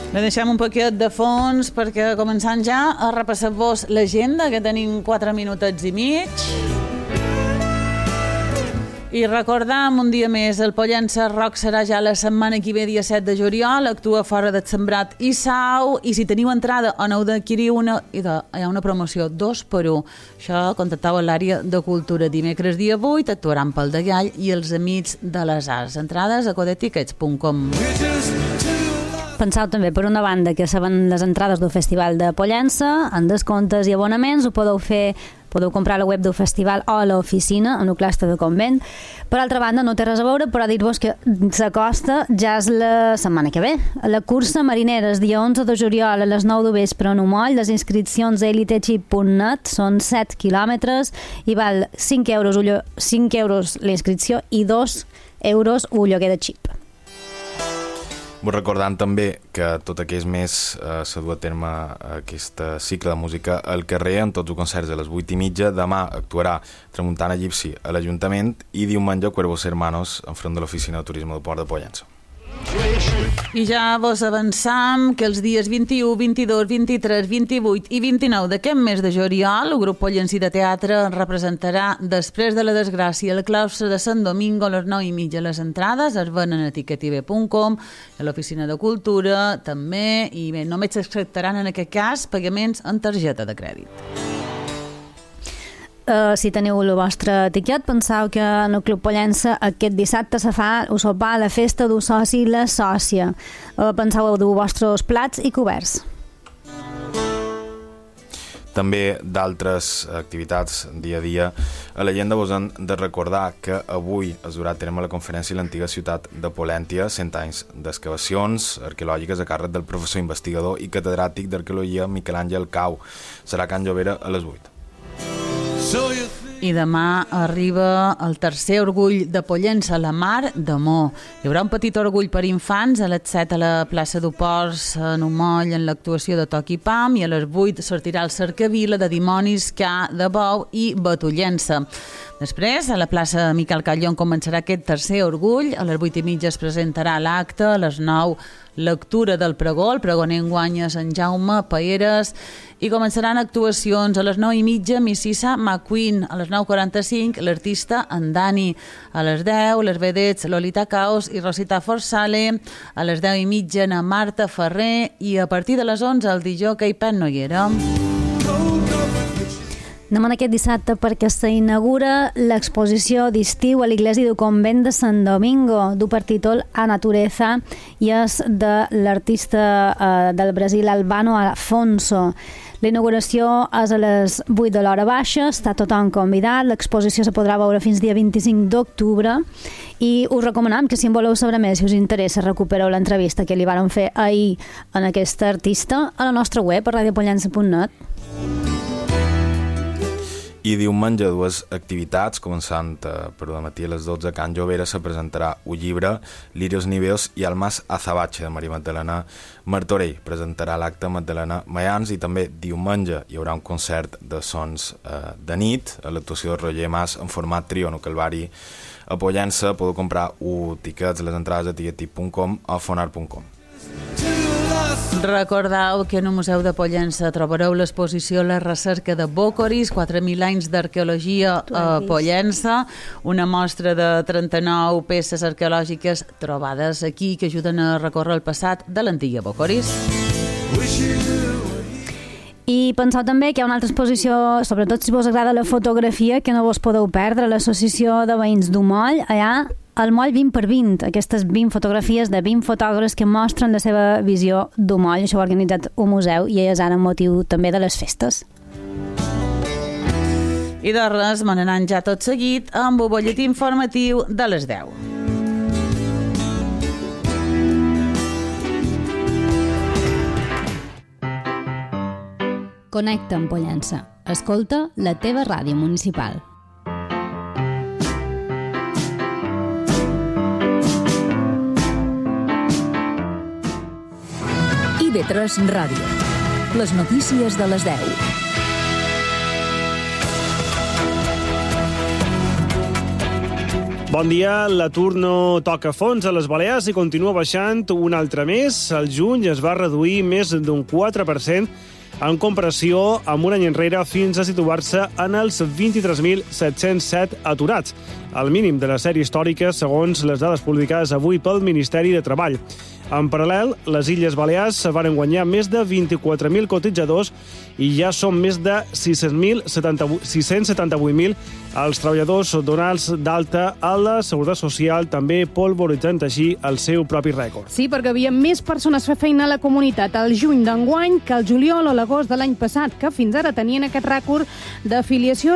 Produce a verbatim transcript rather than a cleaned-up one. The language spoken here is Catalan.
Le deixem un poquet de fons perquè començant ja a repassar-vos l'agenda, que tenim quatre minutets i mig. I recordam un dia més, el Pollença Rock serà ja la setmana que ve, dia set de juliol, actua fora del Sembrat i Sau, i si teniu entrada o n'heu d'adquirir una, hi ha una promoció dos per un. Això contacteu a l'àrea de cultura. Dimecres dia vuit actuaran pel de Gall i els Amics de les Arts. Entrades a codetickets punt com. Penseu també, per una banda, que saben les entrades del Festival de Pollença, en descomptes i abonaments, ho podeu fer, podeu comprar a la web del festival o a l'oficina, en el clúster de Convent. Per altra banda, no té res a veure, però dir-vos que s'acosta ja és la setmana que ve. La cursa Marineres, dia onze de juliol a les nou de vespre en Umoll, les inscripcions a elitechip punt net són set quilòmetres i val cinc euros, cinc euros la inscripció i dos euros un lloguer de xip. Vos recordant també que tot aquell mes eh, s'ha dut a terme aquest cicle de música al carrer en tots els concerts a les vuit i mitja. Demà actuarà Tramuntana Gypsy a l'Ajuntament i diumenge Cuervos Hermanos enfront de l'Oficina de Turisme del Port de Pollença. I ja vos avançam que els dies vint-i-u, vint-i-dos, vint-i-tres, vint-i-vuit i vint-i-nou d'aquest mes de juliol el grup Pollencí de Teatre representarà Després de la desgràcia al claustre de Sant Domingo a les nou i mitja. Les entrades es venen a ticketibe punt com, a l'Oficina de Cultura també, i bé, només s'acceptaran en aquest cas pagaments en targeta de crèdit. Uh, si teniu el vostre tiquet, penseu que en el Club Pollença aquest dissabte se fa el sopar, la festa del soci i la sòcia. Uh, penseu dels vostres plats i coberts. També d'altres activitats dia a dia. A l'agenda vos hem de recordar que avui es durà a terme la conferència a l'antiga ciutat de Polèntia, cent anys d'excavacions arqueològiques a càrrec del professor investigador i catedràtic d'arqueologia Miquel Àngel Cau. Serà a Can Llobera a les vuit. I demà arriba el tercer orgull de Pollença, la Mar d'Amor. Hi haurà un petit orgull per infants a les set a la plaça d'Oports, en Umoll, en l'actuació de Toc i Pam, i a les vuit sortirà el cercavila de dimonis, ca de bou i batollença. Després, a la plaça Miquel Callón començarà aquest tercer orgull, a les vuit i mitja es presentarà l'acte, a les nou lectura del pregó, el pregoner enguany és en Jaume Paeres, i començaran actuacions a les nou i mitja, Mississa McQueen, a les nou quaranta-cinc l'artista en Dani, a les deu les vedets Lolita Caos i Rosita Forsale, a les deu i mitja na Marta Ferrer, i a partir de les onze el disjockey Pen Noguera. Anem en aquest dissabte perquè s'inaugura l'exposició d'estiu a l'Iglésia del Convent de Sant Domingo, du per títol A Natureza, i és de l'artista eh, del Brasil Albano Afonso. La inauguració és a les vuit de l'hora baixa, està tothom convidat, l'exposició se podrà veure fins dia vint-i-cinc d'octubre i us recomanem que si en voleu saber més, si us interessa, recupereu l'entrevista que li vàrem fer ahir en aquest artista a la nostra web, a radio pollença punt net. I diumenge dues activitats, començant eh, per la matí a les dotze a Can Llobera se presentarà un llibre, Lirios Niveos i el Mas Azabache de Maria Magdalena Martorell. Presentarà l'acte Magdalena Mayans, i també diumenge hi haurà un concert de sons eh, de nit, a l'actuació de Roger Mas en format trio en el Calvari a Pollença. Podeu comprar un tiquets, les entrades a tiquetip punt com o fonar punt com. Recordeu que en el Museu de Pollença trobareu l'exposició La recerca de Bocoris, quatre mil anys d'arqueologia a Pollença, una mostra de trenta-nou peces arqueològiques trobades aquí que ajuden a recórrer el passat de l'antiga Bocoris. I penseu també que hi ha una altra exposició, sobretot si vos agrada la fotografia, que no vos podeu perdre, l'Associació de Veïns d'Umoll, allà al moll vint per vint, aquestes vint fotografies de vint fotògrafs que mostren la seva visió d'Umoll. Això ho ha organitzat un museu i és ara motiu també de les festes. I de res, me n'anant ja tot seguit amb el butlletí informatiu de les deu. Connecta amb Pollença. Escolta la teva ràdio municipal. I ve tres Ràdio. Les notícies de les deu. Bon dia. L'atur no toca fons a les Balears i continua baixant un altre mes. El juny es va reduir més d'un quatre per cent en comparació amb un any enrere fins a situar-se en els vint-i-tres mil set-cents set aturats, el mínim de la sèrie històrica segons les dades publicades avui pel Ministeri de Treball. En paral·lel, les Illes Balears van guanyar més de vint-i-quatre mil cotitzadors i ja són més de sis-cents setanta-vuit mil els treballadors donats d'alta a la Seguretat Social, també polvoritzant així el seu propi rècord. Sí, perquè havia més persones fer feina a la comunitat el juny d'enguany que el juliol o l'agost de l'any passat, que fins ara tenien aquest rècord d'afiliació